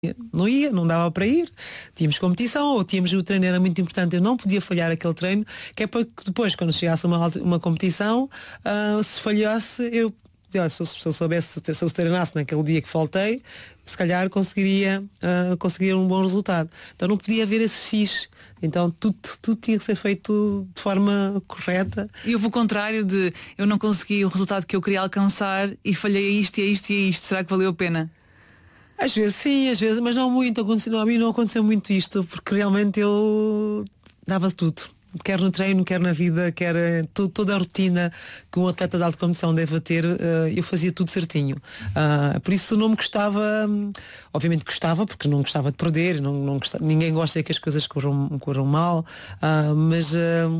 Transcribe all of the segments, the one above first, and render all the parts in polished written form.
não ia, não dava para ir, tínhamos competição ou tínhamos o treino, era muito importante, eu não podia falhar aquele treino, que é para que depois, quando chegasse uma competição, se falhasse, se eu soubesse, se eu treinasse naquele dia que faltei, se calhar conseguiria um bom resultado. Então não podia haver esse X. Então tudo tinha que ser feito de forma correta. E houve o contrário de eu não consegui o resultado que eu queria alcançar e falhei a isto e a isto e a isto. Será que valeu a pena? Às vezes sim, às vezes, mas não muito. A mim não aconteceu muito isto, porque realmente eu dava tudo. Quer no treino, quer na vida, quer toda a rotina que um atleta de alta competição deve ter, eu fazia tudo certinho. Por isso não me gostava, obviamente gostava, porque não gostava de perder, ninguém gosta que as coisas corram mal, mas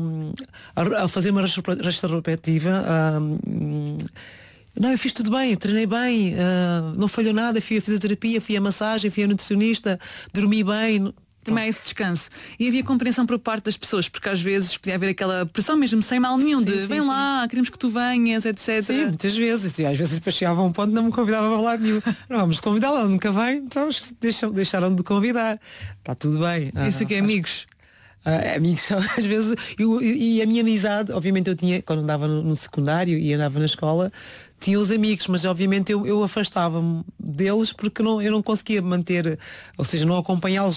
ao fazer uma retrospectiva, não, eu fiz tudo bem, treinei bem, não falhou nada, fui a fisioterapia, fui a massagem, fui a nutricionista, dormi bem. Também é esse descanso. E havia compreensão por parte das pessoas, porque às vezes podia haver aquela pressão mesmo sem mal nenhum, de vem lá, queremos que tu venhas, etc. Sim, muitas vezes. E às vezes depois chegava a um ponto e não me convidava a lado nenhum. Não, vamos convidá-la, ela nunca vem, então deixaram de convidar. Está tudo bem. Isso aqui é amigos. Amigos, às vezes, e a minha amizade, obviamente eu tinha, quando andava no secundário e andava na escola, tinha os amigos, mas obviamente eu afastava-me deles porque eu não conseguia manter, ou seja, não acompanhá-los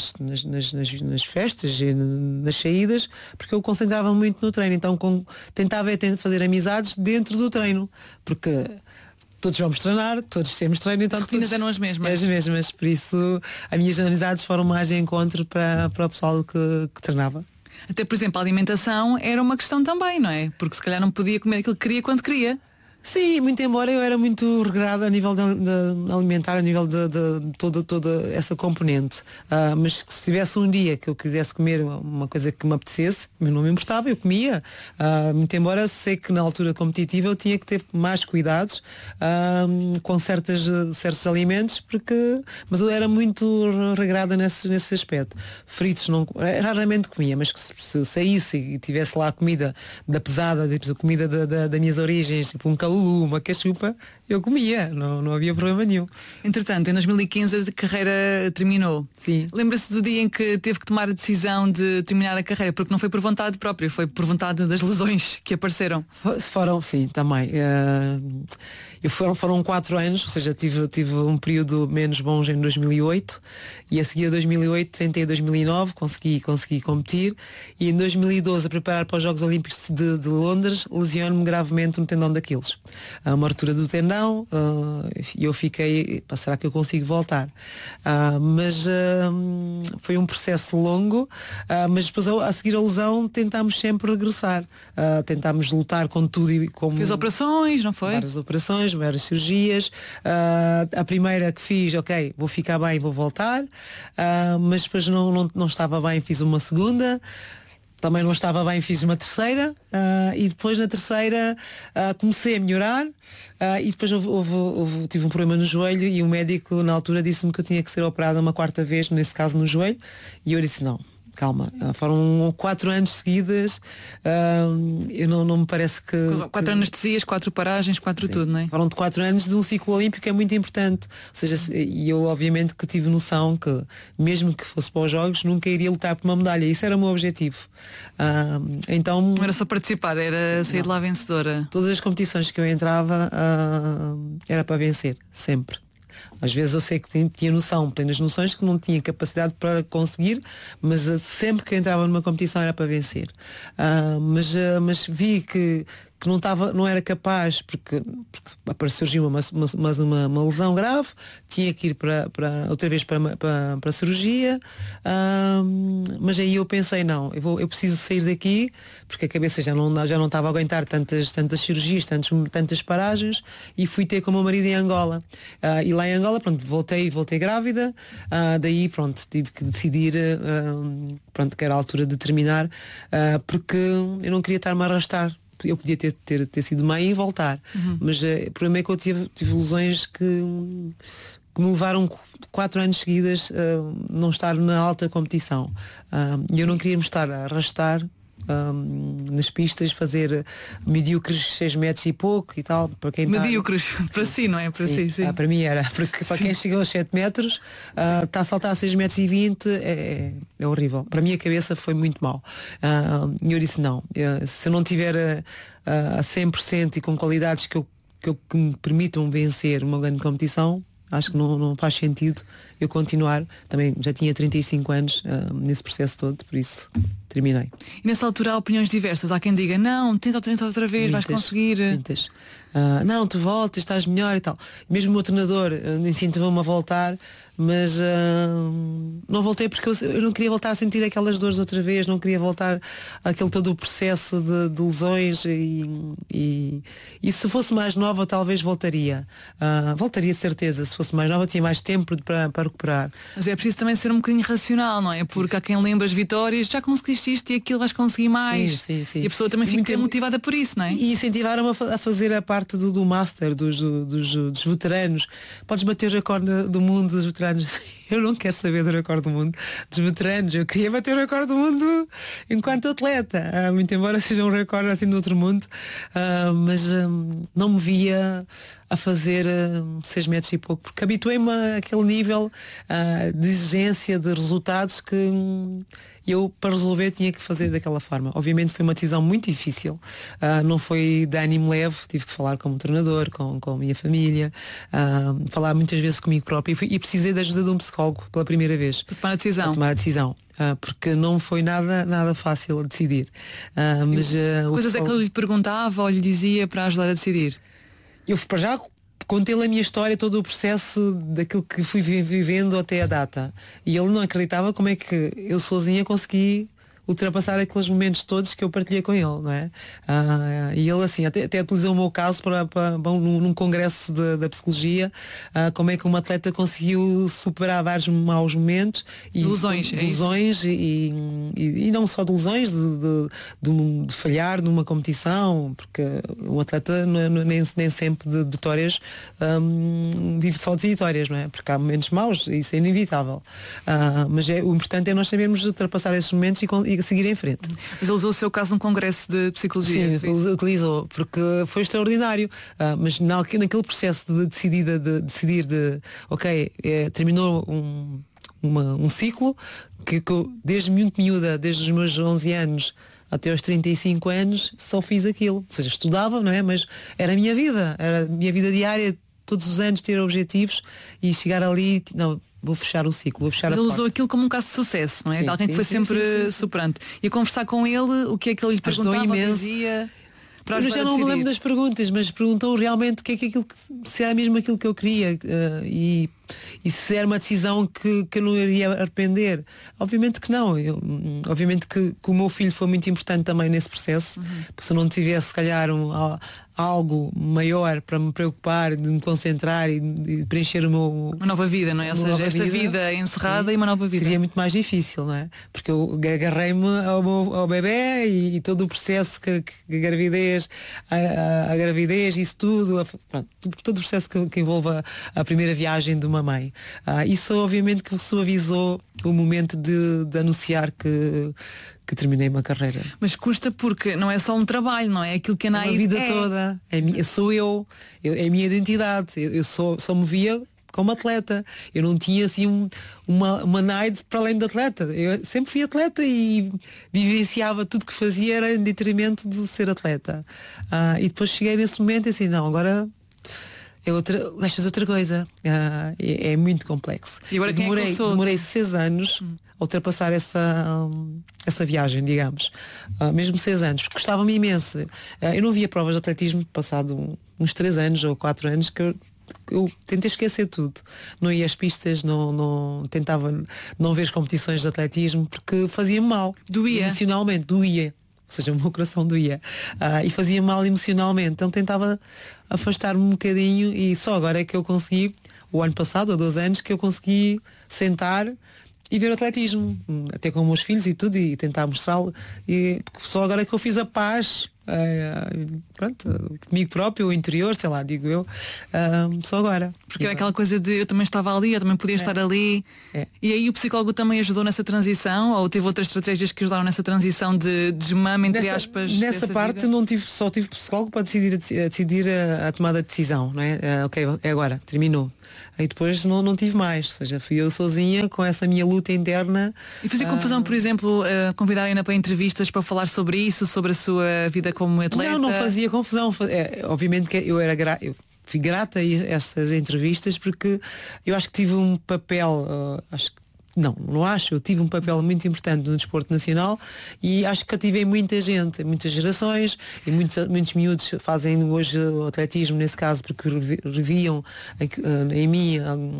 nas festas e nas saídas, porque eu concentrava muito no treino, então tentava fazer amizades dentro do treino, porque todos vamos treinar, todos temos treino, então as rotinas eram as mesmas. As mesmas, por isso as minhas amizades foram mais de encontro para o pessoal que treinava. Até, por exemplo, a alimentação era uma questão também, não é? Porque se calhar não podia comer aquilo que queria quando queria. Sim, muito embora eu era muito regrada a nível de alimentar, a nível de toda essa componente. Mas se tivesse um dia que eu quisesse comer uma coisa que me apetecesse, eu não me importava, eu comia. Muito embora sei que na altura competitiva eu tinha que ter mais cuidados com certos alimentos, mas eu era muito regrada nesse aspecto. Fritos raramente comia, mas se saísse e tivesse lá comida da pesada, tipo, a comida das minhas origens, tipo um calulu, uma cachupa, eu comia, não havia problema nenhum. Entretanto, em 2015 a carreira terminou. Sim. Lembra-se do dia em que teve que tomar a decisão de terminar a carreira, porque não foi por vontade própria, foi por vontade das lesões que apareceram? Foram, sim, também. Foram 4 anos, ou seja, tive um período menos bom em 2008 e a seguir a 2008 tentei 2009, consegui competir e em 2012 a preparar para os Jogos Olímpicos de Londres lesiono-me gravemente no tendão daqueles. Uma ruptura do tendão e eu fiquei, será que eu consigo voltar? Mas foi um processo longo, mas depois a seguir a lesão tentámos sempre regressar, tentámos lutar com tudo e com... Fiz operações, não foi? Várias operações, várias cirurgias. A primeira que fiz, ok, vou ficar bem, vou voltar, mas depois não estava bem, fiz uma segunda. Também não estava bem, fiz uma terceira e depois na terceira comecei a melhorar e depois tive um problema no joelho e o médico na altura disse-me que eu tinha que ser operada uma quarta vez, nesse caso no joelho, e eu disse não. Calma, foram 4 anos seguidas, eu não me parece que... 4 anestesias, 4 paragens, 4 tudo, não é? Foram de 4 anos de um ciclo olímpico que é muito importante. Ou seja, e eu obviamente que tive noção que, mesmo que fosse para os Jogos, nunca iria lutar por uma medalha. Isso era o meu objetivo. Então... Não era só participar, era sair de lá vencedora. Todas as competições que eu entrava era para vencer, sempre. Às vezes eu sei que tinha noção, plenas noções que não tinha capacidade para conseguir, mas sempre que eu entrava numa competição era para vencer. Mas vi que não era capaz, porque surgiu uma lesão grave, tinha que ir outra vez para a cirurgia, mas aí eu pensei, não, eu preciso sair daqui, porque a cabeça já não estava a aguentar tantas cirurgias, tantas paragens, e fui ter com o meu marido em Angola. E lá em Angola, pronto, voltei grávida, daí pronto, tive que decidir pronto, que era a altura de terminar, porque eu não queria estar-me a arrastar. Eu podia ter sido mãe e voltar, mas o problema é que eu tive lesões que me levaram 4 anos seguidas a não estar na alta competição, e eu não queria me estar a arrastar nas pistas, fazer medíocres 6 metros e pouco e tal. Para quem medíocres, para si, não é? Para si, sim. Para mim era, porque para quem chegou aos 7 metros, está a saltar a 6 metros e 20, é horrível. Para mim a cabeça foi muito mal. E eu disse não, se eu não tiver a 100% e com qualidades que me permitam vencer uma grande competição, acho que não faz sentido eu continuar. Também já tinha 35 anos nesse processo todo, por isso terminei. E nessa altura há opiniões diversas. Há quem diga, não, tenta outra vez, vais conseguir. Muitas. Não, tu voltas, estás melhor e tal. Mesmo o meu treinador incentivou-me a voltar, mas não voltei porque eu não queria voltar a sentir aquelas dores outra vez, não queria voltar àquele todo o processo de lesões e se fosse mais nova talvez voltaria. Voltaria de certeza, se fosse mais nova tinha mais tempo para recuperar. Mas é preciso também ser um bocadinho racional, não é? Porque há quem lembra as vitórias, já conseguiste isto e aquilo vais conseguir mais. Sim. E a pessoa também fica motivada por isso, não é? E incentivaram-me a fazer a parte do Master, dos veteranos. Podes bater o recorde do mundo dos veteranos. Eu não quero saber do recorde do mundo dos veteranos. Eu queria bater o recorde do mundo enquanto atleta. Muito embora seja um recorde assim do outro mundo. Mas não me via a fazer 6 metros e pouco. Porque habituei-me àquele nível de exigência, de resultados que eu, para resolver, tinha que fazer daquela forma. Obviamente foi uma decisão muito difícil. Não foi de ânimo leve. Tive que falar com o treinador, com a minha família, falar muitas vezes comigo próprio e precisei da ajuda de um psicólogo pela primeira vez. Para tomar a decisão. Para tomar a decisão. Porque não foi nada fácil a decidir. Mas, coisas é que ele lhe perguntava ou lhe dizia para ajudar a decidir? Eu para já contei-lhe a minha história, todo o processo daquilo que fui vivendo até a data. E ele não acreditava como é que eu sozinha consegui ultrapassar aqueles momentos todos que eu partilhei com ele, não é? E ele assim, até utilizou o meu caso num congresso da psicologia, como é que uma atleta conseguiu superar vários maus momentos e lesões, e não só de lesões, de falhar numa competição, porque um atleta nem sempre de vitórias vive só de vitórias, não é? Porque há momentos maus, isso é inevitável. Mas o importante é nós sabermos ultrapassar esses momentos e seguir em frente. Mas ele usou o seu caso num congresso de psicologia? Sim, utilizou, porque foi extraordinário. Mas naquele processo de decidir terminou um ciclo que eu, desde muito miúda, desde os meus 11 anos até aos 35 anos, só fiz aquilo. Ou seja, estudava, não é? Mas era a minha vida diária, todos os anos ter objetivos e chegar ali, não, vou fechar o ciclo, Mas ele usou aquilo como um caso de sucesso, não é? Sim, de alguém que foi sempre superante. E a conversar com ele, o que é que ele lhe perguntava, dizia? Eu já não me lembro das perguntas, mas perguntou realmente o que é que se era mesmo aquilo que eu queria e se era uma decisão que eu não iria arrepender. Obviamente que não. Obviamente que o meu filho foi muito importante também nesse processo, porque se eu não tivesse, se calhar, algo maior para me preocupar, de me concentrar e de preencher o meu... Uma nova vida, não é? Ou seja, esta vida encerrada e uma nova vida. Seria muito mais difícil, não é? Porque eu agarrei-me ao bebê e todo o processo que a gravidez, a gravidez, isso tudo, todo o processo que envolve a primeira viagem de uma mãe. Isso obviamente que suavizou o momento de anunciar que terminei uma carreira. Mas custa porque não é só um trabalho, não é? Aquilo que a Naide uma vida toda. Sou é a minha identidade. Eu só me via como atleta. Eu não tinha assim uma Naide para além de atleta. Eu sempre fui atleta e vivenciava tudo que fazia era em detrimento de ser atleta. E depois cheguei nesse momento e assim, não, agora vais fazer outra coisa. É muito complexo. E agora demorei 6 anos a ultrapassar essa viagem, digamos. Mesmo 6 anos, porque gostava-me imenso. Eu não via provas de atletismo passado uns 3 anos ou 4 anos que eu tentei esquecer tudo. Não ia às pistas, não tentava não ver as competições de atletismo porque fazia-me mal. Doía. Emocionalmente, doía. Ou seja, o meu coração doía. E fazia mal emocionalmente. Então tentava afastar-me um bocadinho e só agora é que eu consegui, o ano passado, há 12 anos, que eu consegui sentar e ver o atletismo, até com os meus filhos e tudo, e tentar mostrá-lo. E só agora que eu fiz a paz, pronto, comigo próprio, o interior, sei lá, digo eu, só agora. Porque era aquela coisa de eu também estava ali, eu também podia estar ali. E aí o psicólogo também ajudou nessa transição, ou teve outras estratégias que ajudaram nessa transição de desmame, entre aspas? Nessa parte vida? não tive, só tive psicólogo para decidir a tomada de decisão, não é? Ok, é agora, terminou. Aí depois não tive mais, ou seja, fui eu sozinha com essa minha luta interna. E fazia confusão, por exemplo, convidar a Ana para entrevistas para falar sobre isso, sobre a sua vida como atleta? Não fazia confusão. Obviamente que eu fui grata a estas entrevistas porque eu acho que tive um papel, eu tive um papel muito importante no desporto nacional e acho que cativei muita gente, muitas gerações e muitos miúdos fazem hoje o atletismo nesse caso porque reviam em mim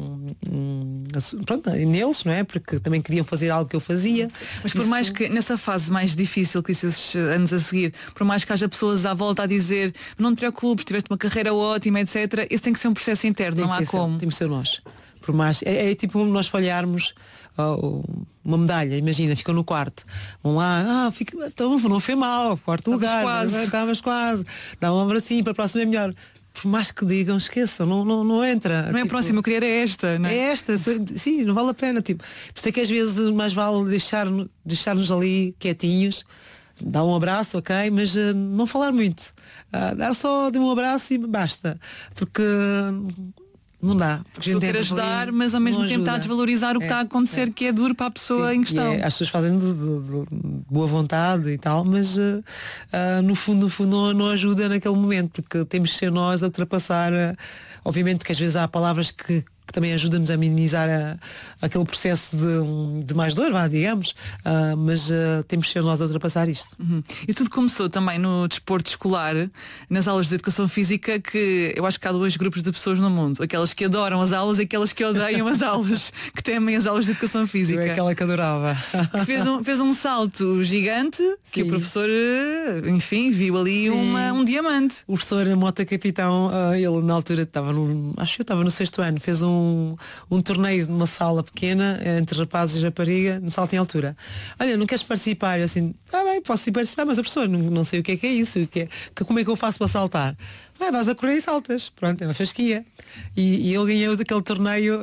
neles, não é? Porque também queriam fazer algo que eu fazia. Mas por mais que nessa fase mais difícil que esses anos a seguir, por mais que haja pessoas à volta a dizer não te preocupes, tiveste uma carreira ótima, etc., esse tem que ser um processo interno, não há como. Temos que ser nós. Por mais, é tipo nós falharmos uma medalha, imagina, ficam no quarto, vão lá, então não foi mal, quarto lugar, estavas quase, dá um abracinho, para a próxima é melhor. Por mais que digam, esqueçam, não entra. Não é a próxima, eu queria era esta, não é? É esta, sim, não vale a pena. Tipo, por isso é que às vezes mais vale deixar-nos ali quietinhos, dar um abraço, ok, mas não falar muito. Dar só de um abraço e basta. Porque não dá. Porque a gente quer ajudar, mas ao mesmo tempo está a desvalorizar o que está a acontecer, que é duro para a pessoa em questão. As pessoas fazem de boa vontade e tal, mas no fundo não ajuda naquele momento, porque temos que ser nós a ultrapassar. Obviamente que às vezes há palavras que também ajuda-nos a minimizar aquele processo de mais dor, digamos, mas temos que ser nós a ultrapassar isto. E tudo começou também no desporto escolar, nas aulas de educação física, que eu acho que há dois grupos de pessoas no mundo, aquelas que adoram as aulas e aquelas que odeiam as aulas, que temem as aulas de educação física. Eu é aquela que adorava. Que fez um salto gigante, que o professor, enfim, viu ali um diamante. O professor Mota Capitão, ele na altura estava no 6º ano, fez um torneio numa sala pequena entre rapazes e rapariga no salto em altura. Olha, não queres participar? Eu assim, bem, posso ir participar, mas a professora não sei o que é isso, como é que eu faço para saltar? Vais a correr e saltas. Pronto, é uma fasquia. E eu ganhei daquele torneio,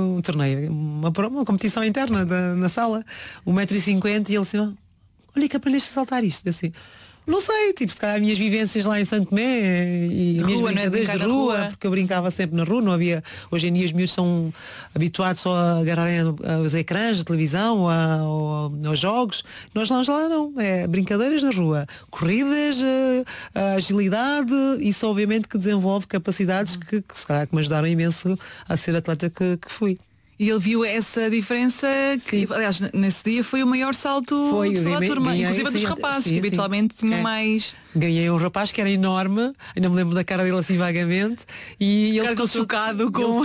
uma competição interna na sala, 1,50 m, e ele assim, olha que aprendeste a saltar isto, assim. Não sei, tipo, se calhar as minhas vivências lá em Santo Tomé e as minhas brincadeiras de rua, porque eu brincava sempre na rua, não havia. Hoje em dia os miúdos são habituados só a agarrarem os ecrãs de televisão ou aos jogos. Nós lá não, é brincadeiras na rua, corridas, agilidade, isso obviamente que desenvolve capacidades que se calhar que me ajudaram imenso a ser atleta que fui. E ele viu essa diferença que, aliás, nesse dia foi o maior salto de toda a turma, inclusive dos rapazes, que habitualmente tinham mais. Ganhei um rapaz que era enorme, ainda me lembro da cara dele assim vagamente, e ele ficou chocado com.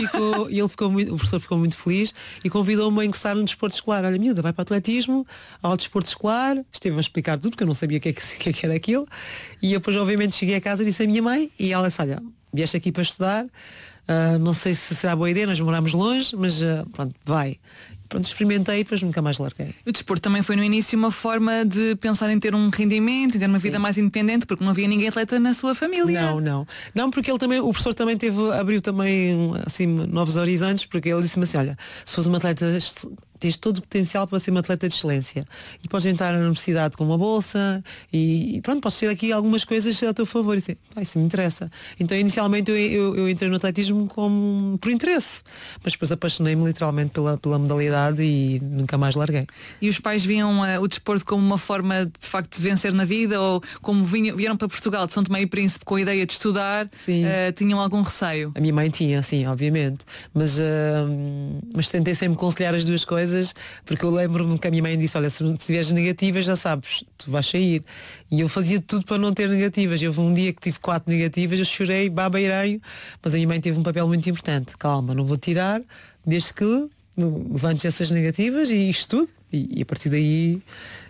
O professor ficou muito feliz e convidou-me a ingressar no desporto escolar. Olha, miúda, vai para o atletismo, ao desporto escolar, esteve a explicar tudo, porque eu não sabia o que era aquilo, e eu depois obviamente cheguei a casa e disse à minha mãe, e ela disse, olha, vieste aqui para estudar. Não sei se será boa ideia, nós moramos longe, mas pronto, vai. Pronto, experimentei e depois nunca mais larguei. O desporto também foi no início uma forma de pensar em ter um rendimento, em ter uma vida mais independente, porque não havia ninguém atleta na sua família. Não, porque o professor também abriu também assim novos horizontes, porque ele disse-me assim, olha, se fores uma atleta, tens todo o potencial para ser uma atleta de excelência e podes entrar na universidade com uma bolsa e pronto, podes ter aqui algumas coisas a teu favor. E assim, isso me interessa. Então inicialmente eu entrei no atletismo por interesse, mas depois apaixonei-me literalmente pela modalidade e nunca mais larguei. E os pais viam o desporto como uma forma de facto de vencer na vida, ou como vieram para Portugal de São Tomé e Príncipe com a ideia de estudar, tinham algum receio? A minha mãe tinha, sim, obviamente, mas tentei sempre conciliar as duas coisas, porque eu lembro-me que a minha mãe disse, olha, se tiveres negativas já sabes, tu vais sair. E eu fazia tudo para não ter negativas. Eu um dia que tive 4 negativas, eu chorei, babeireio, mas a minha mãe teve um papel muito importante. Calma, não vou tirar, desde que levantes essas negativas e estudo. E a partir daí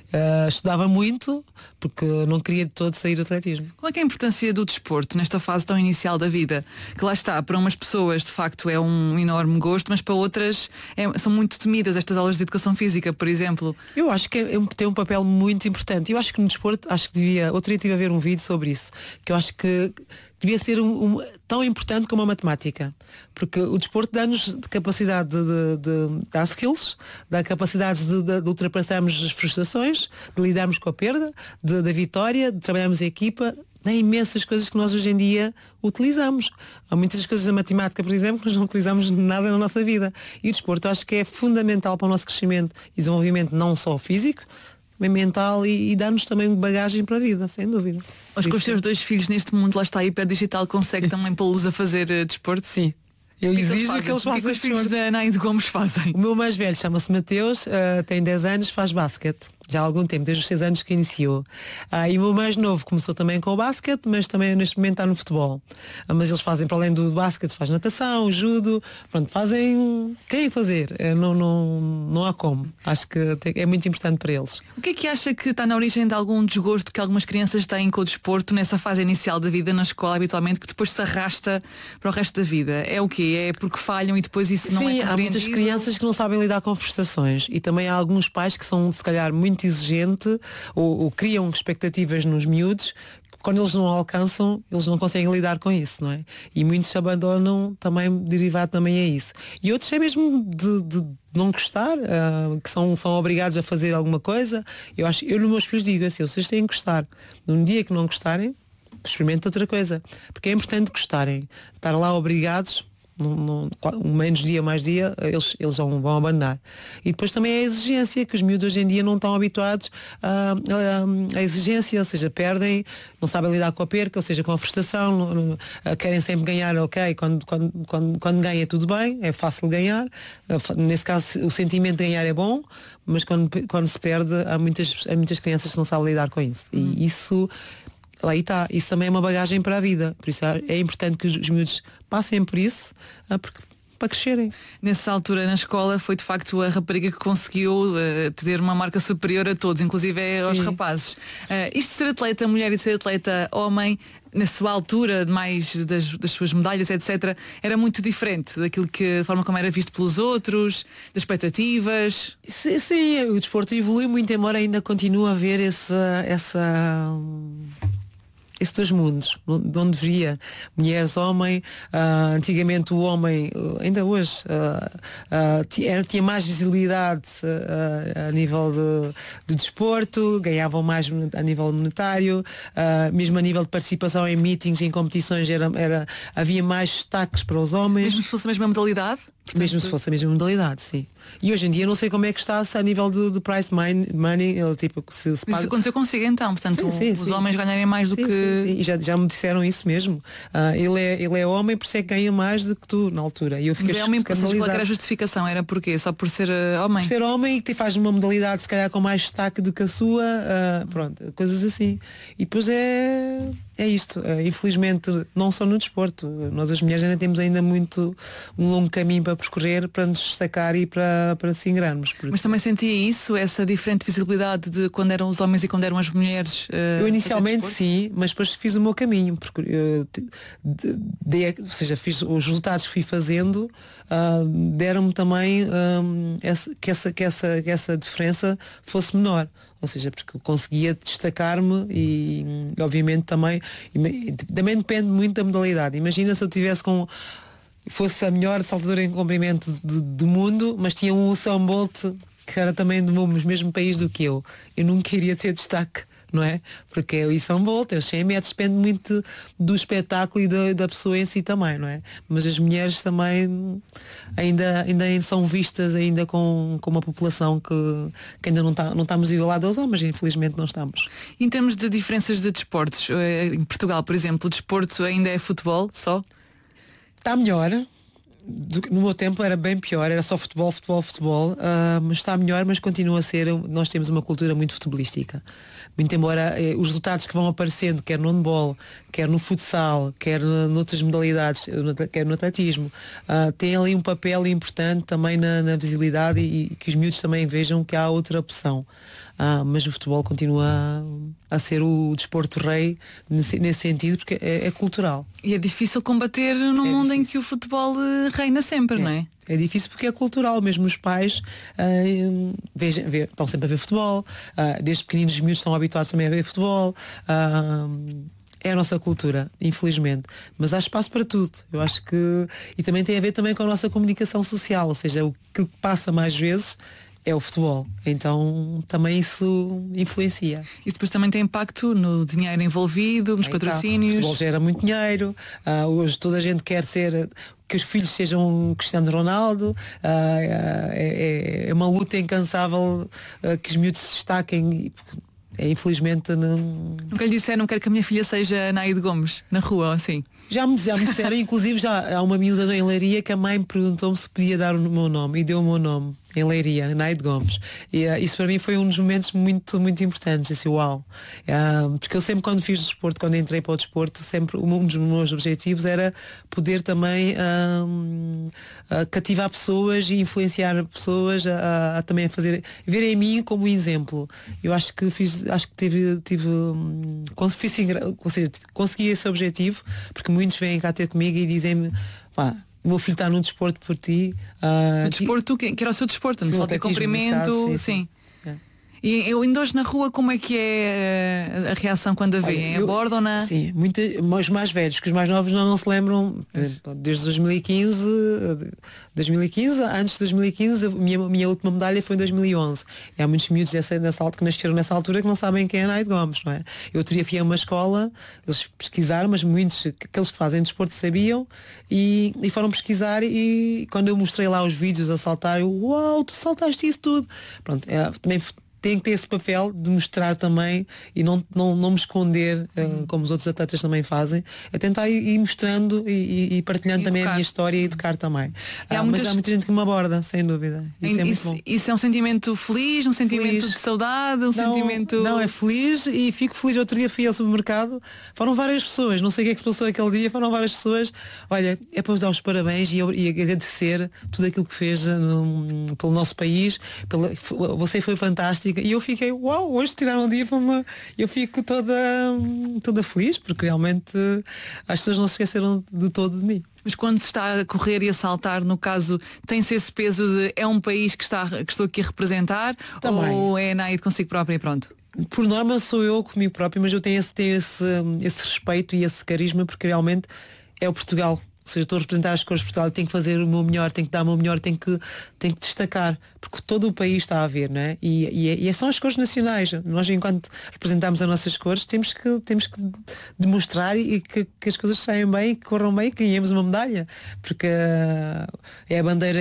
Estudava muito porque não queria de todo sair do atletismo. Qual é que é a importância do desporto nesta fase tão inicial da vida? Que lá está, para umas pessoas de facto é um enorme gosto, mas para outras são muito temidas estas aulas de educação física, por exemplo. Eu acho que tem um papel muito importante. Eu acho que no desporto, acho que outro dia estive a ver um vídeo sobre isso, que eu acho que devia ser tão importante como a matemática, porque o desporto dá-nos capacidade de skills, dá capacidade de ultrapassarmos as frustrações, de lidarmos com a perda, da vitória, de trabalharmos em equipa. Há imensas coisas que nós hoje em dia utilizamos. Há muitas coisas da matemática, por exemplo, que nós não utilizamos nada na nossa vida. E o desporto acho que é fundamental para o nosso crescimento e desenvolvimento, não só físico, mas mental, e dá-nos também bagagem para a vida, sem dúvida. Mas com os seus 2 filhos neste mundo, lá está, hiperdigital, consegue também pô-los a fazer desporto? Sim. Eu exijo que eles façam. O que os filhos da Ana e de Gomes fazem? O meu mais velho chama-se Mateus, tem 10 anos, faz basquete. Já há algum tempo, desde os 6 anos que iniciou. E o meu mais novo começou também com o basquete, mas também neste momento está no futebol. Mas eles fazem, para além do basquete, faz natação, judo, pronto, fazem. Quem fazer? Não há como. Acho que é muito importante para eles. O que é que acha que está na origem de algum desgosto que algumas crianças têm com o desporto nessa fase inicial da vida na escola, habitualmente, que depois se arrasta para o resto da vida? É o quê? É porque falham e depois isso não é compreendido? Há muitas crianças que não sabem lidar com frustrações, e também há alguns pais que são, se calhar, muito exigentes ou criam expectativas nos miúdos. Quando eles não alcançam, eles não conseguem lidar com isso, não é? E muitos se abandonam também, derivado também a isso. E outros é mesmo de não gostar, que são obrigados a fazer alguma coisa. Eu nos meus filhos digo assim: vocês têm que gostar. Num dia que não gostarem, experimentem outra coisa. Porque é importante gostarem. Estar lá obrigados, menos dia, mais dia, eles vão abandonar. E depois também é a exigência, que os miúdos hoje em dia não estão habituados à exigência, ou seja, perdem, não sabem lidar com a perca, ou seja, com a frustração, querem sempre ganhar, ok, quando ganha é tudo bem, é fácil ganhar, nesse caso o sentimento de ganhar é bom, mas quando se perde, há muitas crianças que não sabem lidar com isso. E isso... Lá está, isso também é uma bagagem para a vida. Por isso é importante que os miúdos passem por isso, para crescerem. Nessa altura na escola foi de facto a rapariga que conseguiu ter uma marca superior a todos, inclusive aos rapazes. Isto de ser atleta mulher e de ser atleta homem, na sua altura, mais das suas medalhas, etc., era muito diferente daquilo que, da forma como era visto pelos outros, das expectativas. Sim, o desporto evolui muito, embora ainda continue a haver esses 2 mundos, de onde deveria mulheres, homem. Antigamente o homem, ainda hoje, tinha mais visibilidade a nível de desporto, ganhavam mais a nível monetário, mesmo a nível de participação em meetings, em competições, havia mais destaques para os homens. Mesmo se fosse a mesma modalidade? Portanto, mesmo se fosse a mesma modalidade, sim. E hoje em dia não sei como é que está a nível de prize money, tipo, se paga... Isso aconteceu consigo então, portanto os homens ganharem mais do que... Sim. E já me disseram isso mesmo. Ele é homem, por isso é que ganha mais do que tu na altura. E eu fiquei escandalizado. Mas é homem, qual era a justificação? Era porquê? Só por ser homem? Por ser homem e que faz uma modalidade se calhar com mais destaque do que a sua, pronto, coisas assim. E depois é isto. Infelizmente, não só no desporto. Nós as mulheres ainda temos um longo caminho para percorrer, para nos destacar e para se ingrarmos. Porque... Mas também sentia isso, essa diferente visibilidade de quando eram os homens e quando eram as mulheres? Eu inicialmente sim, mas depois fiz o meu caminho, porque ou seja, fiz os resultados que fui fazendo, deram-me também que essa diferença fosse menor. Ou seja, porque eu conseguia destacar-me e obviamente também depende muito da modalidade. Imagina se eu tivesse fosse a melhor saltadora em comprimento do mundo, mas tinha um Usain Bolt que era também do mesmo país do que eu. Eu nunca iria ter destaque, não é? Porque o Usain Bolt, os 100 metros, depende muito do espetáculo e da pessoa em si também, não é? Mas as mulheres também ainda são vistas ainda com uma população que ainda não estamos igualados aos homens, infelizmente não estamos. Em termos de diferenças de desportos, em Portugal, por exemplo, o desporto ainda é futebol só? Está melhor. No meu tempo era bem pior, era só futebol, mas está melhor, mas continua a ser, nós temos uma cultura muito futebolística. Muito embora os resultados que vão aparecendo, quer no handball, quer no futsal, quer noutras modalidades, quer no atletismo, tem ali um papel importante também na visibilidade e que os miúdos também vejam que há outra opção. mas o futebol continua a ser o desporto rei nesse sentido, porque é cultural. E é difícil combater num mundo em que o futebol reina sempre, não é? É difícil porque é cultural, mesmo os pais estão sempre a ver futebol, desde pequeninos os miúdos estão habituados também a ver futebol. É a nossa cultura, infelizmente. Mas há espaço para tudo. Eu acho que. E também tem a ver também com a nossa comunicação social, ou seja, o que passa mais vezes é o futebol. Então também isso influencia. Isso depois também tem impacto no dinheiro envolvido, nos patrocínios. O futebol gera muito dinheiro. Hoje toda a gente quer ser. Que os filhos sejam Cristiano Ronaldo. É uma luta incansável que os miúdos se destaquem. Infelizmente Nunca lhe disseram, não quero que a minha filha seja Naide Gomes na rua, assim. Já me disseram, inclusive já há uma miúda em Leiria que a mãe perguntou-me se podia dar o meu nome e deu o meu nome em Leiria, Naide Gomes. E isso para mim foi um dos momentos muito, muito importantes, assim, uau. Porque eu sempre quando fiz desporto, quando entrei para o desporto, sempre um dos meus objetivos era poder também cativar pessoas e influenciar pessoas a também fazer, ver em mim como exemplo. Eu acho que consegui esse objetivo, porque muitos vêm cá ter comigo e dizem-me, o meu filho está num desporto por ti. O desporto, que era o seu desporto, no salto de comprimento, sim. E eu indo hoje na rua, como é que é a reação quando a veem? Abordam na... Sim, os mais velhos, que os mais novos não se lembram, desde 2015, antes de 2015, a minha última medalha foi em 2011. E há muitos miúdos que nasceram nessa altura que não sabem quem é Naide Gomes, não é? Eu outro dia fui a uma escola, eles pesquisaram, mas muitos, aqueles que fazem desporto sabiam, e foram pesquisar, e quando eu mostrei lá os vídeos a saltar, uau, tu saltaste isso tudo. Pronto, também tem que ter esse papel de mostrar também e não me esconder, como os outros atletas também fazem, é tentar ir mostrando e partilhando também a minha história e educar também. Mas há muita gente que me aborda, sem dúvida. Isso é muito bom. Isso é um sentimento feliz, um sentimento de saudade, sentimento... Não, é feliz e fico feliz. Outro dia fui ao supermercado, foram várias pessoas, não sei o que é que se passou aquele dia, foram várias pessoas. Olha, é para vos dar os parabéns e agradecer tudo aquilo que fez pelo nosso país. Você foi fantástico. E eu fiquei, uau, hoje tiraram um dia para eu fico toda feliz, porque realmente as pessoas não se esqueceram de todo de mim. Mas quando se está a correr e a saltar, no caso, tem-se esse peso de é um país que estou aqui a representar, também. Ou é Naide consigo própria e pronto? Por norma sou eu comigo próprio, mas eu tenho esse respeito e esse carisma, porque realmente é o Portugal. Ou seja, estou a representar as cores de Portugal, tenho que fazer o meu melhor, tenho que dar o meu melhor, tenho que destacar, porque todo o país está a ver, não é? E são as cores nacionais. Nós, enquanto representamos as nossas cores, temos que demonstrar e que as coisas saiam bem, que corram bem, que ganhemos uma medalha, porque é a bandeira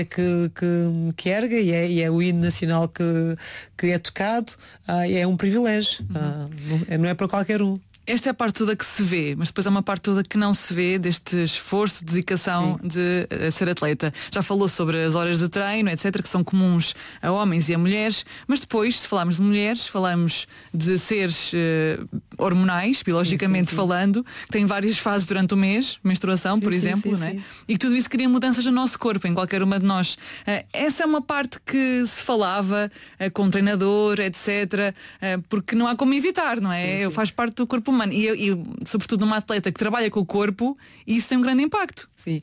que erga e é o hino nacional que é tocado, e é um privilégio. Não é para qualquer um. Esta é a parte toda que se vê, mas depois há uma parte toda que não se vê deste esforço, dedicação de ser atleta. Já falou sobre as horas de treino, etc., que são comuns a homens e a mulheres, mas depois, se falarmos de mulheres, falamos de seres hormonais, biologicamente falando, que têm várias fases durante o mês, menstruação, por exemplo, né? E que tudo isso cria mudanças no nosso corpo, em qualquer uma de nós. Essa é uma parte que se falava com o treinador, etc., porque não há como evitar, não é? Faz parte do corpo humano. E sobretudo numa atleta que trabalha com o corpo, isso tem um grande impacto. Sim,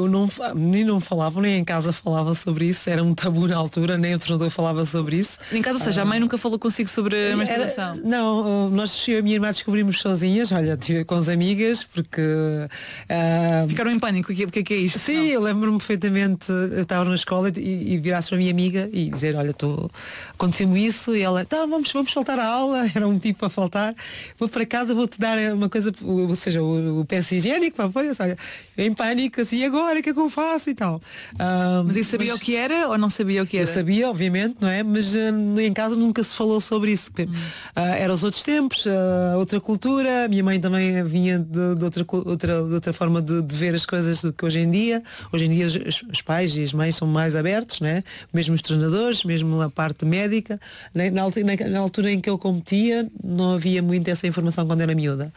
nem não falava, nem em casa falava sobre isso, era um tabu na altura, nem o treinador falava sobre isso. Em casa, ou seja, a mãe nunca falou consigo sobre a menstruação? Não, nós e a minha irmã descobrimos sozinhas, olha, com as amigas, porque... Ficaram em pânico, o que é isto? Sim, eu lembro-me perfeitamente, eu estava na escola e virasse para a minha amiga e dizer, olha, aconteceu-me isso, e ela, vamos faltar à aula, era um tipo a faltar, vou para casa, vou-te dar uma coisa, ou seja, o peço higiênico para pôr, olha, em pânico, assim, agora o que é que eu faço e tal. Mas isso sabia o que era ou não sabia o que era? Eu sabia, obviamente, não é? Mas em casa nunca se falou sobre isso. Era os outros tempos, outra cultura. A minha mãe também vinha de outra forma de ver as coisas do que hoje em dia. Hoje em dia os pais e as mães são mais abertos, né? Mesmo os treinadores, mesmo a parte médica. Na altura em que eu competia não havia muito essa informação quando era miúda,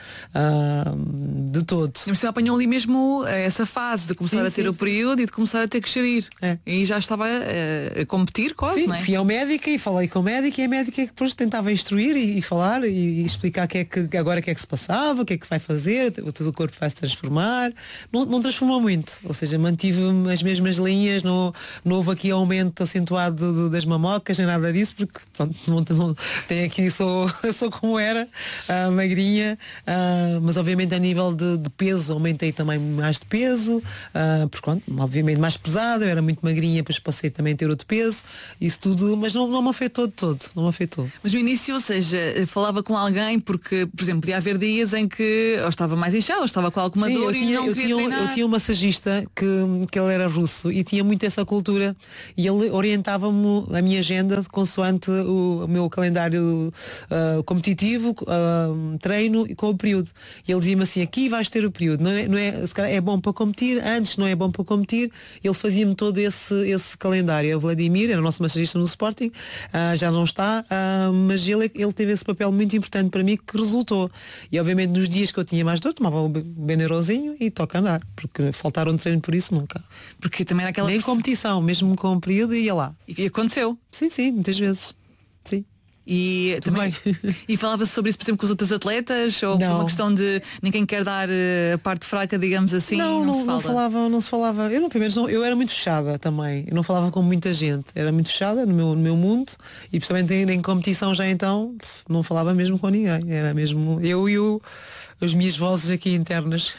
de todo. Você apanhou ali mesmo essa fase de começar a ter o período e de começar a ter que gerir. E já estava a competir quase, não é? Fui ao médico e falei com o médico, e a médica depois tentava instruir e falar e explicar agora o que é que se passava, o que é que se vai fazer, todo o corpo vai se transformar. Não transformou muito, ou seja, mantive as mesmas linhas, não houve aqui aumento acentuado das mamocas, nem nada disso, porque pronto, não tem aqui, sou como era, magrinha, mas obviamente a nível de peso aumentei também mais de peso, porque pronto, obviamente mais pesado, eu era muito magrinha, depois passei também a ter outro peso, isso tudo, mas não me afetou de todo, não me afetou. Mas no início, ou seja, falava com alguém porque, por exemplo, podia haver dias em que ou estava mais inchado, ou estava com alguma dor e não queria treinar. Eu tinha um massagista que ele era russo e tinha muito essa cultura e ele orientava-me a minha agenda consoante o meu calendário competitivo, treino e com o período. E ele dizia-me assim, aqui vais ter o período, não é, se calhar é bom para competir, antes não é bom para competir. Ele fazia-me todo esse calendário. O Vladimir era o nosso massagista no Sporting, já não está, mas ele teve esse papel muito importante para mim que resultou. E obviamente nos dias que eu tinha mais dor, tomava o Benerozinho e toca andar, porque faltaram de treino por isso nunca. Porque também era aquela nem competição, mesmo com o período ia lá. E aconteceu? Sim, muitas vezes. Sim. E também e falava-se sobre isso, por exemplo, com os outros atletas, ou com uma questão de ninguém quer dar a parte fraca, digamos assim? Não se falava. Eu era muito fechada também. Eu não falava com muita gente. Era muito fechada no meu mundo e principalmente em competição já então não falava mesmo com ninguém. Era mesmo eu e as minhas vozes aqui internas.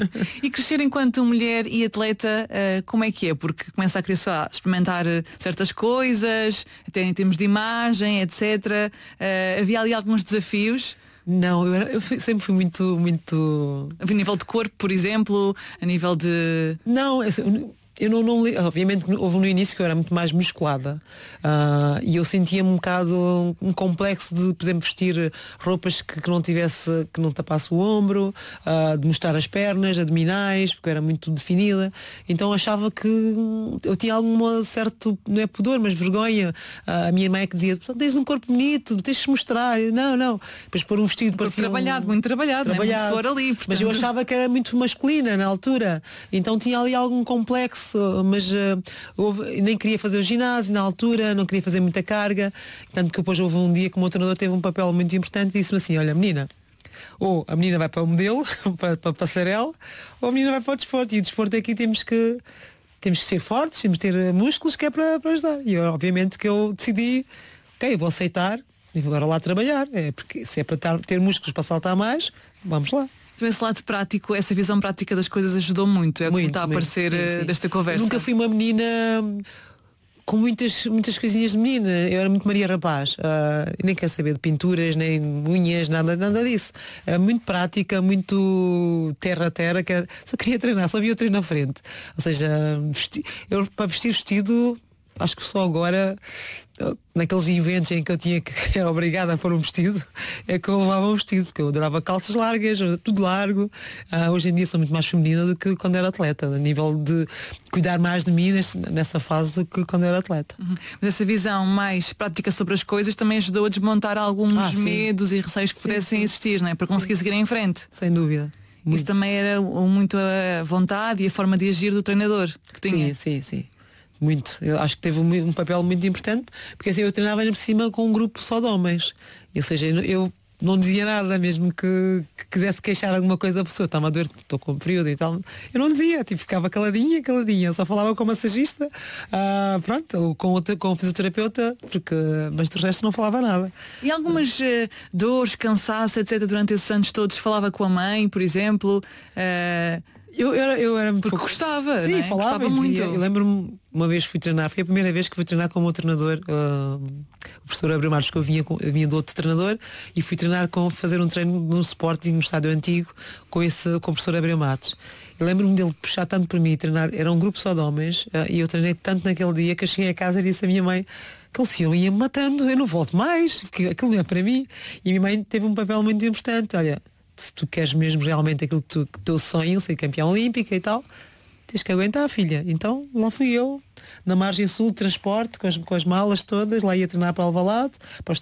E crescer enquanto mulher e atleta, como é que é? Porque começa a querer experimentar certas coisas, até em termos de imagem, etc. Havia ali alguns desafios? Não, eu sempre fui muito... A nível de corpo, por exemplo, a nível de... Não, eu não obviamente houve no início que eu era muito mais musculada, e eu sentia-me um bocado um complexo de, por exemplo, vestir roupas que não tapasse o ombro, de mostrar as pernas, abdominais, porque eu era muito definida, então achava que eu tinha alguma certo, não é pudor, mas vergonha. A minha mãe que dizia, tens um corpo bonito, tens de mostrar. Não, depois pôr um vestido parecia muito trabalhado, né? Muito suor ali, portanto... Mas eu achava que era muito masculina na altura, então tinha ali algum complexo, mas nem queria fazer o ginásio na altura, não queria fazer muita carga, tanto que depois houve um dia que o meu treinador teve um papel muito importante e disse-me assim, olha menina, ou a menina vai para o modelo, para a passarela, ou a menina vai para o desporto, e o desporto aqui temos que ser fortes, temos que ter músculos que é para ajudar. E obviamente que eu decidi, ok, eu vou aceitar e vou agora lá trabalhar, porque se é para ter músculos para saltar mais, vamos lá. Então esse lado prático, essa visão prática das coisas ajudou muito, como está a aparecer desta conversa. Eu nunca fui uma menina com muitas coisinhas de menina. Eu era muito Maria Rapaz, nem quero saber de pinturas, nem unhas, nada disso. Era muito prática, muito terra a terra, só queria treinar, só via o treino na frente. Ou seja, eu para vestir vestido, acho que só agora, naqueles eventos em que eu era obrigada a pôr um vestido, é que eu levava um vestido, porque eu adorava calças largas, tudo largo. Hoje em dia sou muito mais feminina do que quando era atleta, a nível de cuidar mais de mim nessa fase do que quando era atleta. Mas essa visão mais prática sobre as coisas também ajudou a desmontar alguns medos e receios que pudessem existir, não é? Para conseguir seguir em frente. Sem dúvida. Muito. Isso também era muito a vontade e a forma de agir do treinador que tinha. Sim. Muito. Eu acho que teve um papel muito importante, porque assim eu treinava ainda por cima com um grupo só de homens. Ou seja, eu não dizia nada, mesmo que quisesse queixar alguma coisa da pessoa, está-me a doer, estou com um período e tal. Eu não dizia, ficava caladinha. Eu só falava com o massagista, ou com o fisioterapeuta, mas do resto não falava nada. E algumas dores, cansaço, etc. durante esses anos todos, falava com a mãe, por exemplo? Eu era muito pouco. Gostava, sim, não é? falava Gostava muito. Eu lembro-me, uma vez fui treinar, foi a primeira vez que fui treinar com o meu treinador, o professor Abreu Marques, que eu vinha do outro treinador, e fui treinar fazer um treino no Sporting, no estádio antigo, com o professor Abreu Matos. Eu lembro-me dele puxar tanto por mim, treinar, era um grupo só de homens, e eu treinei tanto naquele dia que eu cheguei a casa e disse à minha mãe, aquele senhor ia-me matando, eu não volto mais, porque aquilo não é para mim. E a minha mãe teve um papel muito importante. Olha, se tu queres mesmo realmente aquilo que teu sonho, ser campeão olímpica e tal, tens que aguentar, filha. Então lá fui eu, na margem sul de transporte, com as malas todas, lá ia treinar para Alvalade,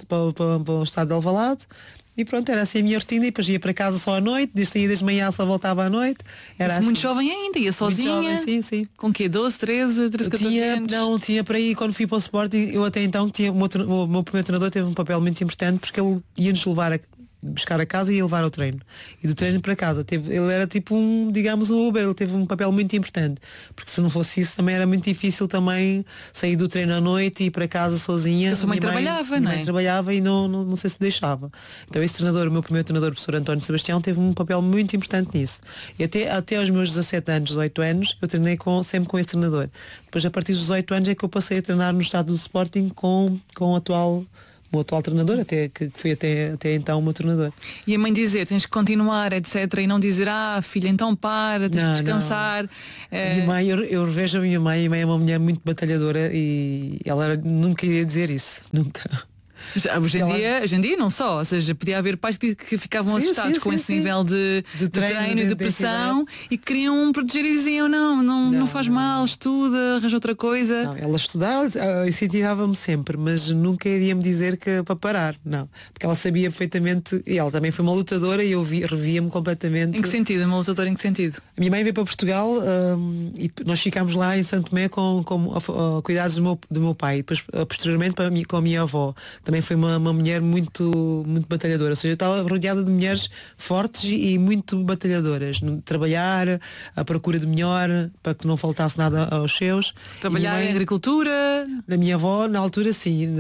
para o estado de Alvalade. E pronto, era assim a minha rotina, e depois ia para casa só à noite, saía de manhã, só voltava à noite. Era assim. Muito jovem ainda, ia sozinha. Jovem, sim. Com quê? 12, 13, 14 anos? Não, tinha para aí, quando fui para o Sporting, eu até então tinha, o meu primeiro treinador teve um papel muito importante, porque ele ia-nos buscar a casa e ia levar ao treino. E do treino para casa. Ele era tipo digamos, um Uber, ele teve um papel muito importante. Porque se não fosse isso também era muito difícil também sair do treino à noite e ir para casa sozinha. A sua mãe trabalhava, não é? Trabalhava e não sei se deixava. Então esse treinador, o meu primeiro treinador, o professor António Sebastião, teve um papel muito importante nisso. E até aos meus 17 anos, 18 anos, eu treinei sempre com esse treinador. Depois a partir dos 18 anos é que eu passei a treinar no estado do Sporting com o atual treinador, que foi até então o meu treinador. E a mãe dizer, tens que continuar, etc. E não dizer, filha, então para, tens que descansar. A minha mãe, eu vejo a minha mãe é uma mulher muito batalhadora e ela nunca iria dizer isso. Nunca. Hoje em dia não só, ou seja, podia haver pais que ficavam assustados com esse nível de treino e de pressão e queriam proteger e diziam não faz mal, estuda, arranja outra coisa. Não, ela estudava, incentivava-me sempre, mas nunca iria me dizer que para parar, não, porque ela sabia perfeitamente, e ela também foi uma lutadora e eu revia-me completamente. Em que sentido? Uma lutadora em que sentido? A minha mãe veio para Portugal e nós ficámos lá em Santo Tomé com cuidados do meu pai, e depois posteriormente com a minha avó. Também foi uma mulher muito batalhadora, ou seja, eu estava rodeada de mulheres fortes e muito batalhadoras, trabalhar à procura de melhor, para que não faltasse nada aos seus. Trabalhar em agricultura. Na minha avó, na altura, sim,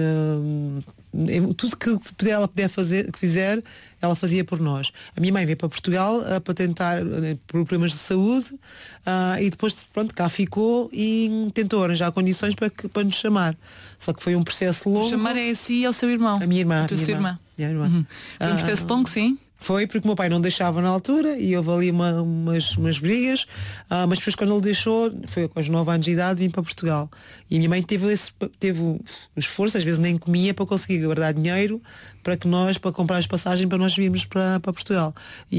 tudo que ela puder fazer, que fizer, ela fazia por nós. A minha mãe veio para Portugal para tentar por problemas de saúde e depois pronto, cá ficou e tentou arranjar condições para nos chamar. Só que foi um processo longo. Chamar é a si e ao seu irmão. A minha irmã. Sua irmã. Uhum. Foi um processo longo, sim. Foi porque o meu pai não deixava na altura e houve ali umas brigas, mas depois quando ele deixou, foi com os 9 anos de idade, vim para Portugal. E a minha mãe teve o esforço, às vezes nem comia, para conseguir guardar dinheiro para comprar as passagens para nós virmos para Portugal.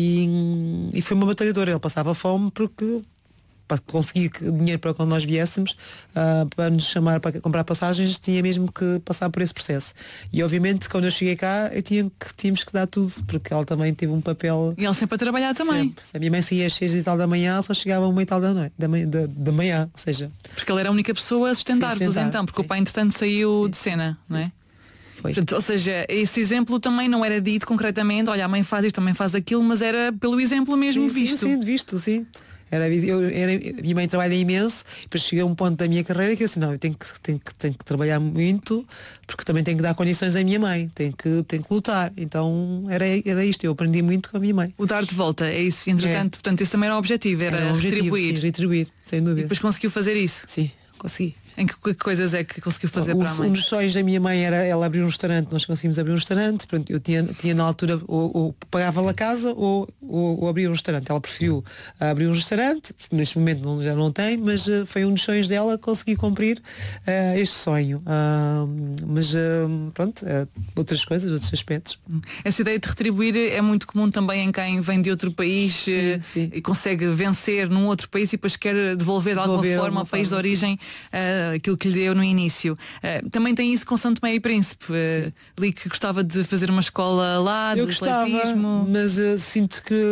E foi uma batalhadora, ele passava fome porque para conseguir dinheiro para quando nós viéssemos, para nos chamar para comprar passagens, tinha mesmo que passar por esse processo. E obviamente quando eu cheguei cá tínhamos que dar tudo, porque ela também teve um papel. E ela sempre a trabalhar também. Sempre. Se a minha mãe saía às 6 e tal da manhã, só chegava às 1 e tal da noite, da manhã, ou seja. Porque ela era a única pessoa a sustentar-vos então, porque o pai entretanto saiu de cena, não é? Portanto, ou seja, esse exemplo também não era dito concretamente, olha, a mãe faz isto, também faz aquilo, mas era pelo exemplo mesmo visto. Sim, visto, sim. A minha mãe trabalha imenso e depois cheguei a um ponto da minha carreira que eu disse, não, eu tenho que trabalhar muito porque também tenho que dar condições à minha mãe, tenho que lutar. Então era isto, eu aprendi muito com a minha mãe. O dar de volta, é isso, entretanto, portanto esse também era o objetivo, era retribuir. Sim, retribuir, sem dúvida. E depois conseguiu fazer isso? Sim, consegui. Em que coisas é que conseguiu fazer para a mãe? Um dos sonhos da minha mãe era ela abrir um restaurante. Nós conseguimos abrir um restaurante. Pronto, eu tinha na altura ou pagava-lhe a casa ou abria um restaurante. Ela preferiu abrir um restaurante. Neste momento já não tem, mas foi um dos sonhos dela conseguir cumprir este sonho. Mas pronto, outras coisas, outros aspectos. Essa ideia de retribuir é muito comum também em quem vem de outro país e consegue vencer num outro país e depois quer devolver de alguma forma ao país de origem aquilo que lhe deu no início. Também tem isso com São Tomé e Príncipe. Li que gostava de fazer uma escola lá, de atletismo. Mas sinto que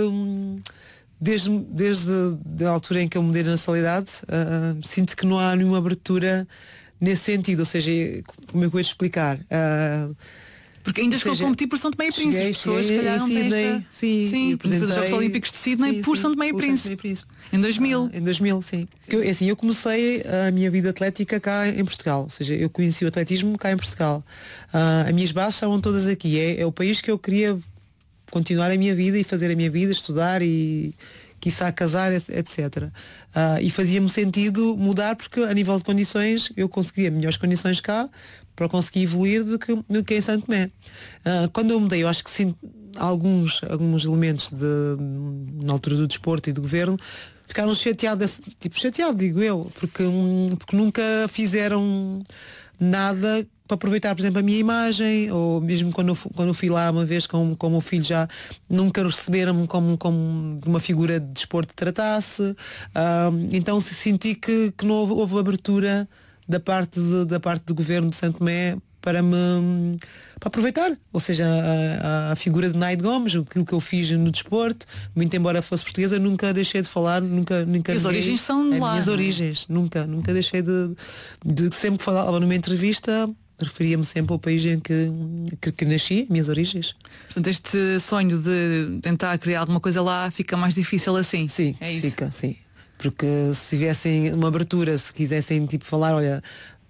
desde a altura em que eu mudei de nacionalidade, sinto que não há nenhuma abertura nesse sentido. Ou seja, como é que eu vou explicar? Porque ainda chegou a competir por São Tomé e Príncipe. As pessoas se calhar não têm esta... Sim, fazer os Jogos Olímpicos de Sydney por São Tomé e Príncipe. Em 2000. Em 2000, sim. Eu comecei a minha vida atlética cá em Portugal. Ou seja, eu conheci o atletismo cá em Portugal. As minhas bases estavam todas aqui. É o país que eu queria continuar a minha vida e fazer a minha vida, estudar e quiçá casar, etc. E fazia-me sentido mudar porque a nível de condições eu conseguia melhores condições cá para conseguir evoluir do que em Santo Tomé. Quando eu mudei, eu acho que sinto alguns elementos na altura do desporto e do governo ficaram chateados, digo eu, porque nunca fizeram nada para aproveitar, por exemplo, a minha imagem, ou mesmo quando eu fui lá uma vez com o meu filho, já nunca receberam-me como uma figura de desporto tratasse. Então senti que não houve abertura da parte do governo de Santo Tomé para aproveitar, ou seja, a figura de Naide Gomes, aquilo que eu fiz no desporto, muito embora fosse portuguesa, nunca deixei de falar, nunca e as origens são de lá, minhas origens, nunca deixei de sempre que falava numa entrevista, referia-me sempre ao país em que nasci, minhas origens. Portanto, este sonho de tentar criar alguma coisa lá fica mais difícil assim. Sim, é isso. Fica, sim. Porque se tivessem uma abertura, se quisessem falar, olha,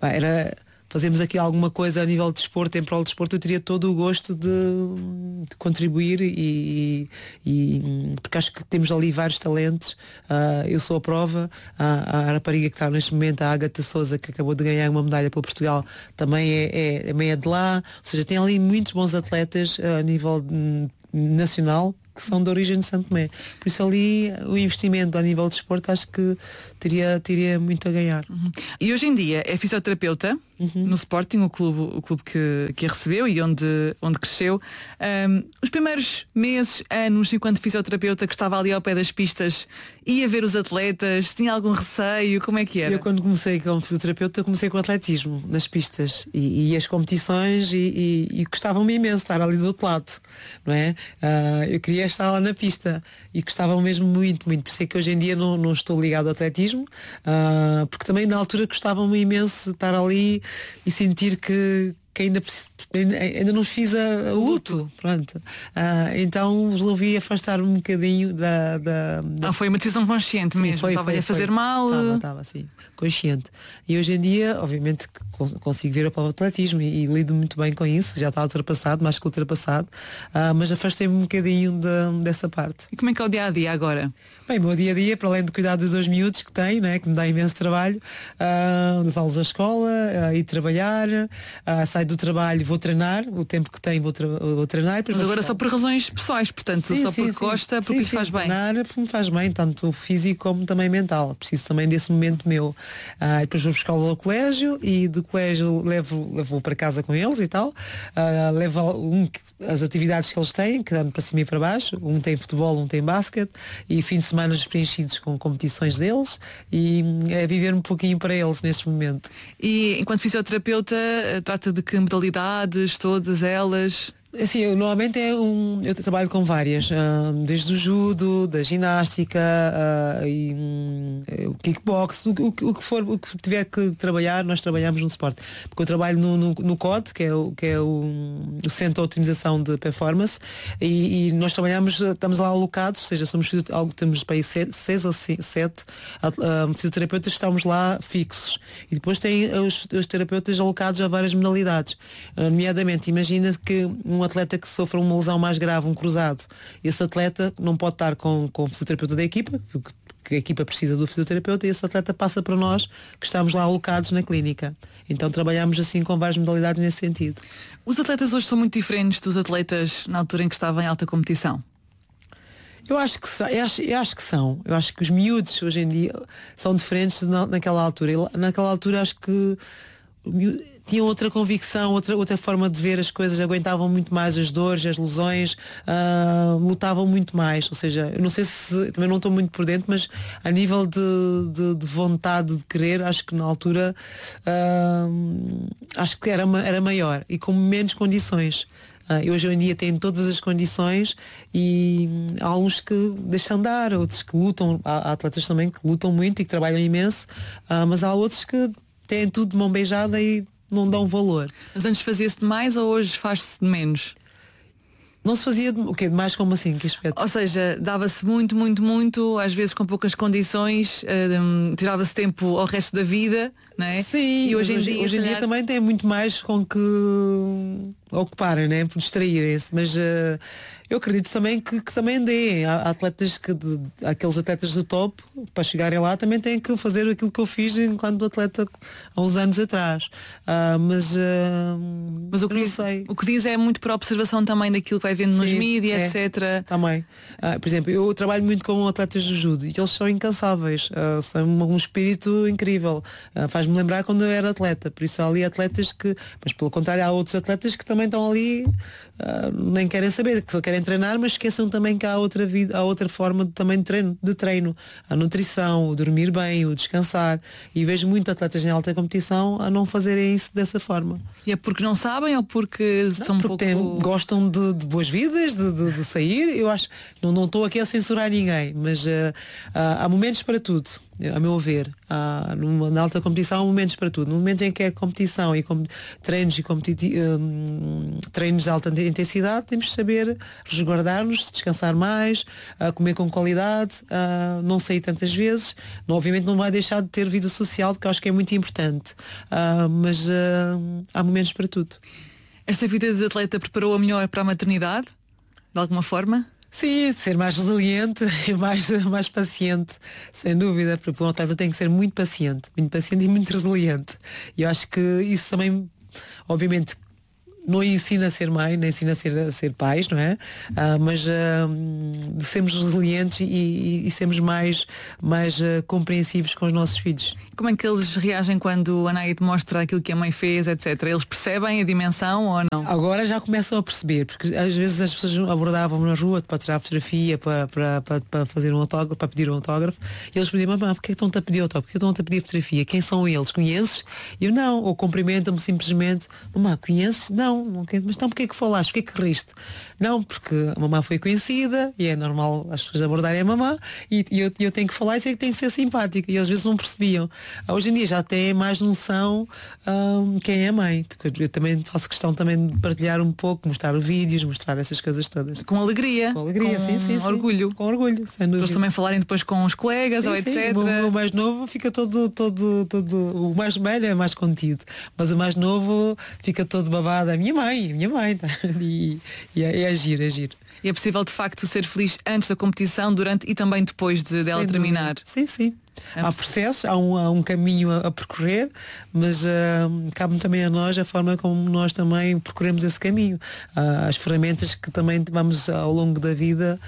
fazemos aqui alguma coisa a nível de desporto, em prol de desporto, eu teria todo o gosto de contribuir e porque acho que temos ali vários talentos. Eu sou a prova, a rapariga que está neste momento, a Ágata Souza, que acabou de ganhar uma medalha pelo Portugal, também é meia de lá, ou seja, tem ali muitos bons atletas a nível nacional que são de origem de Santo Tomé. Por isso ali o investimento a nível de desporto acho que teria muito a ganhar. E hoje em dia é fisioterapeuta no Sporting, o clube que a recebeu e onde cresceu. Os primeiros meses, anos, enquanto fisioterapeuta, que estava ali ao pé das pistas, ia ver os atletas, tinha algum receio, como é que era? Eu quando comecei como fisioterapeuta comecei com atletismo nas pistas e as competições e gostava-me imenso estar ali do outro lado, não é? Eu queria estar lá na pista e gostava mesmo muito, muito. Por isso é que hoje em dia não estou ligado ao atletismo, porque também na altura gostava-me imenso estar ali e sentir que ainda não fiz o luto. Pronto. Então resolvi afastar-me um bocadinho da... Foi uma decisão consciente. Sim, mesmo, estava-lhe a fazer mal. Estava assim, consciente. E hoje em dia, obviamente, consigo ver para o atletismo e lido muito bem com isso, já está ultrapassado, mais que ultrapassado, mas afastei-me um bocadinho dessa parte. E como é que é o dia-a-dia agora? Bem, o meu dia-a-dia, para além de cuidar dos 2 miúdos que tenho, né, que me dá imenso trabalho, levá-los à escola, ir trabalhar, saio do trabalho, vou treinar, o tempo que tenho vou treinar. Mas agora só por razões pessoais, portanto, porque gosta, porque lhe faz bem. Treinar porque me faz bem, tanto físico como também mental. Preciso também desse momento meu. Depois vou buscá-los ao colégio e do colégio levo para casa com eles e tal. Levo as atividades que eles têm, que andam para cima e para baixo. Um tem futebol, um tem basquete e fim de semana preenchidos com competições deles e é viver um pouquinho para eles neste momento. E enquanto fisioterapeuta trata de que modalidades, todas elas? Assim, normalmente eu trabalho com várias, desde o judo, da ginástica, o kickbox, o que tiver que trabalhar, nós trabalhamos no Sport. Porque eu trabalho no COD, que é o Centro de Otimização de Performance, e nós estamos lá alocados, ou seja, temos para aí 6 ou 7 fisioterapeutas, estamos lá fixos. E depois tem os terapeutas alocados a várias modalidades. Nomeadamente, imagina que um atleta que sofra uma lesão mais grave, um cruzado, esse atleta não pode estar com o fisioterapeuta da equipa, porque a equipa precisa do fisioterapeuta, e esse atleta passa para nós, que estamos lá alocados na clínica. Então trabalhamos assim com várias modalidades nesse sentido. Os atletas hoje são muito diferentes dos atletas na altura em que estavam em alta competição? Eu acho que são. Eu acho que os miúdos hoje em dia são diferentes naquela altura. Naquela altura acho que tinham outra convicção, outra forma de ver as coisas, aguentavam muito mais as dores, as lesões, lutavam muito mais. Ou seja, eu não sei se, também não estou muito por dentro, mas a nível de vontade de querer, acho que na altura acho que era maior e com menos condições. E hoje em dia têm todas as condições e há uns que deixam dar, outros que lutam, há atletas também que lutam muito e que trabalham imenso, mas há outros que têm tudo de mão beijada e não dão valor. Mas antes fazia-se de mais ou hoje faz-se de menos? Não se fazia o quê? De mais como assim? Que aspecto? Ou seja, dava-se muito, muito, muito, às vezes com poucas condições, tirava-se tempo ao resto da vida, não é? Sim, e hoje em dia também tem muito mais com que ocuparem, né? Por distraírem-se, mas eu acredito também que também dê. Há atletas aqueles atletas do top, para chegarem lá também têm que fazer aquilo que eu fiz enquanto atleta há uns anos atrás. Mas o que diz é muito por observação também daquilo que vai vendo nos mídias, etc. Também. Por exemplo, eu trabalho muito com atletas de judo e eles são incansáveis, são um espírito incrível. Faz-me lembrar quando eu era atleta, por isso há ali atletas mas pelo contrário há outros atletas que também estão ali, nem querem saber, que só querem treinar, mas esqueçam também que há outra vida, há outra forma também de treino. A nutrição, o dormir bem, o descansar. E vejo muito atletas em alta competição a não fazerem isso dessa forma. E é porque não sabem ou porque são um pouco... gostam de boas vidas, de sair. Eu acho, não estou aqui a censurar ninguém, mas há momentos para tudo. A meu ver, na alta competição há momentos para tudo. No momento em que é competição e treinos de alta intensidade, temos de saber resguardar-nos, descansar mais, comer com qualidade, não sair tantas vezes. Obviamente não vai deixar de ter vida social, porque eu acho que é muito importante. Mas há momentos para tudo. Esta vida de atleta preparou-a melhor para a maternidade? De alguma forma? Sim, ser mais resiliente e mais paciente, sem dúvida, porque um atleta tem que ser muito paciente e muito resiliente. E eu acho que isso também, obviamente, não ensina a ser mãe, nem ensina a ser pais, não é? Mas de sermos resilientes e sermos mais compreensivos com os nossos filhos. Como é que eles reagem quando a Anaíde mostra aquilo que a mãe fez, etc? Eles percebem a dimensão ou não? Agora já começam a perceber, porque às vezes as pessoas abordavam-me na rua para tirar fotografia, para fazer um autógrafo, para pedir um autógrafo, e eles pediam: mamãe, porquê estão-te a pedir autógrafo? Porquê estão-te a pedir fotografia? Quem são eles? Conheces? Eu não. Ou cumprimentam-me simplesmente: mamãe, conheces? Não quero. Mas então porquê que falaste? Porquê que riste? Não, porque a mamãe foi conhecida e é normal as pessoas abordarem a mamãe e eu tenho que falar e sei que tenho que ser simpática, e às vezes não percebiam. Hoje em dia já têm mais noção quem é a mãe, porque eu também faço questão também de partilhar um pouco, mostrar vídeos, mostrar essas coisas todas. Com alegria. Com alegria, sim. Orgulho. Com orgulho, sem dúvida. Depois também falarem depois com os colegas ou etc. O mais novo fica todo, o mais velho é mais contido, mas o mais novo fica todo babado. A minha mãe, tá? E é giro. E é possível de facto ser feliz antes da competição, durante e também depois dela terminar. Sim. Há processos, há um caminho a percorrer, mas cabe também a nós a forma como nós também percorremos esse caminho. As ferramentas que também vamos ao longo da vida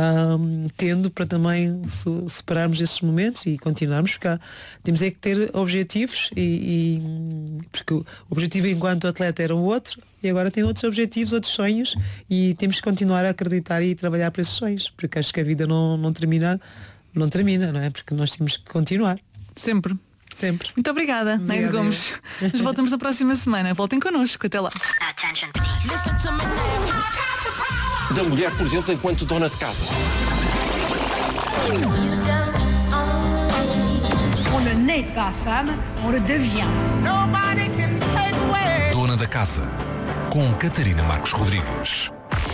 tendo para também superarmos esses momentos e continuarmos, porque temos é que ter objetivos porque o objetivo enquanto atleta era o outro e agora tem outros objetivos, outros sonhos, e temos que continuar a acreditar e trabalhar para esses sonhos, porque acho que a vida não termina, não é? Porque nós temos que continuar. Sempre. Muito obrigada, Anaíde Gomes. Nos voltamos na próxima semana. Voltem connosco. Até lá. Da mulher, por exemplo, enquanto dona de casa. On ne naît pas femme, on le devient. Dona da Casa, com Catarina Marcos Rodrigues.